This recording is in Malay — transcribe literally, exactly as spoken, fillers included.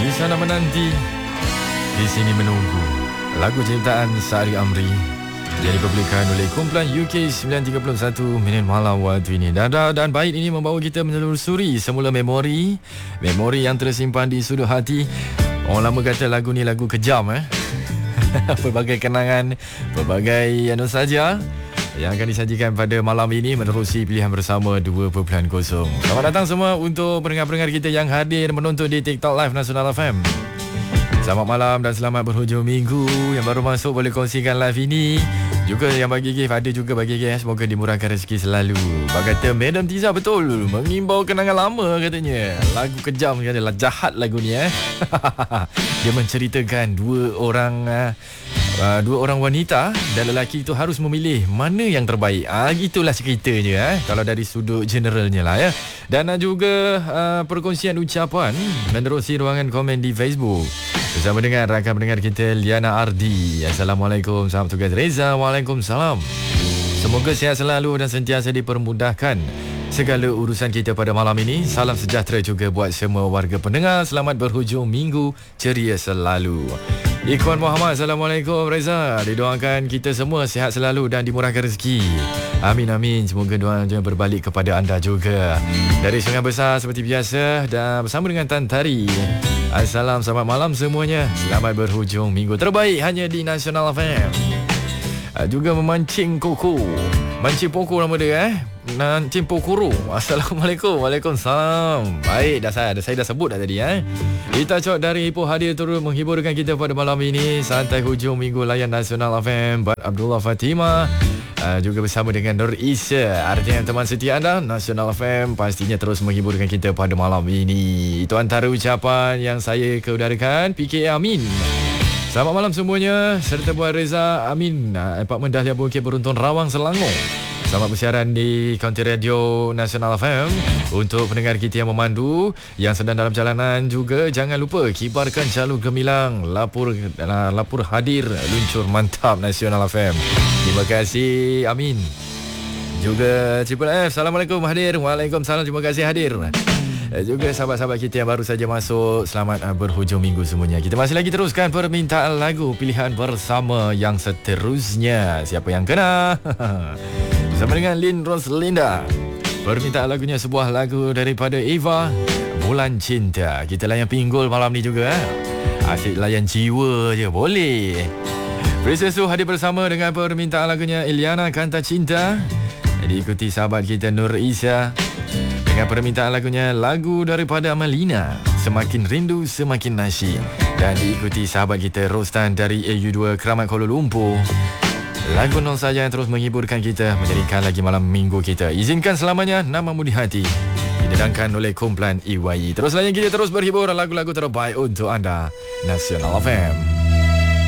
Di sana menanti, di sini menunggu. Lagu ciptaan Sari Amri yang dipublikkan oleh kumpulan U K sembilan tiga satu minit malam waktu ini. Dada dan bait ini membawa kita menelusuri semula memori Memori yang tersimpan di sudut hati. Orang lama kata lagu ni lagu kejam eh. Pelbagai kenangan, pelbagai anu saja yang akan disajikan pada malam ini menerusi pilihan bersama dua titik kosong. Selamat datang semua untuk pendengar-pendengar kita yang hadir menonton di TikTok Live Nasional F M. Selamat malam dan selamat berhujung minggu. Yang baru masuk boleh kongsikan live ini. Juga yang bagi gift, ada juga bagi gift. Semoga dimurahkan rezeki selalu. Bak kata Madam Tiza betul, mengimbau kenangan lama katanya. Lagu kejam katanya, jahat lagu ni eh. Dia menceritakan dua orang uh, dua orang wanita dan lelaki itu harus memilih mana yang terbaik. Ah, gitulah ceritanya eh. Kalau dari sudut generalnya lah ya. Dan uh, juga uh, perkongsian ucapan menerusi ruangan komen di Facebook. Bersama dengan rakan pendengar kita Liana Ardi. Assalamualaikum, salam tugas Reza. Waalaikumsalam. Semoga sihat selalu dan sentiasa dipermudahkan segala urusan kita pada malam ini. Salam sejahtera juga buat semua warga pendengar. Selamat berhujung minggu ceria selalu. Ikhwan Muhammad, Assalamualaikum Reza. Didoakan kita semua sihat selalu dan dimurahkan rezeki. Amin amin. Semoga doa jangan berbalik kepada anda juga. Dari Sungai Besar seperti biasa dan bersama dengan Tan Tari. Assalam, selamat malam semuanya. Selamat berhujung minggu terbaik hanya di Nasional F M. Juga memancing koko. Mancing pokok nama dia eh. Mancing pokoro. Assalamualaikum. Waalaikumsalam. Baik, dah saya, dah saya dah sebut dah tadi eh. Kita cok dari Ipoh hadir turut menghiburkan kita pada malam ini. Santai hujung minggu layan Nasional F M. Bat Abdullah Fatimah. Uh, juga bersama dengan Nur Isya. Artinya teman setia anda Nasional F M pastinya terus menghiburkan kita pada malam ini. Itu antara ucapan yang saya keudarakan. P K Amin. Selamat malam semuanya. Serta buat Reza Amin, Apartmen Dahlia Bukit Beruntun Rawang Selangor. Selamat bersiaran di Kaunti Radio Nasional F M. Untuk pendengar kita yang memandu, yang sedang dalam jalanan juga, jangan lupa kibarkan jalur gemilang. Lapor lapor hadir luncur mantap Nasional F M. Terima kasih Amin. Juga Triple F, Assalamualaikum hadir. Waalaikumsalam, terima kasih hadir. Juga sahabat-sahabat kita yang baru saja masuk, selamat berhujung minggu semuanya. Kita masih lagi teruskan permintaan lagu pilihan bersama yang seterusnya. Siapa yang kena? Bersama dengan Lin Roslinda. Permintaan lagunya sebuah lagu daripada Eva, Bulan Cinta. Kita layan pinggul malam ni juga eh? Asyik layan jiwa je boleh. Princess Su hadir bersama dengan permintaan lagunya Iliana Kanta Cinta. Diikuti sahabat kita Nur Isya dengan permintaan lagunya lagu daripada Amalina, Semakin Rindu Semakin Nasyid. Dan diikuti sahabat kita Rostan dari A U dua Keramat Kuala Lumpur. Lagu nol saja yang terus menghiburkan kita, menjadikan lagi malam minggu kita. Izinkan selamanya Nama Mudi Hati didangkan oleh kumpulan E Y E. Terus layan kita terus berhibur lagu-lagu terbaik untuk anda Nasional F M.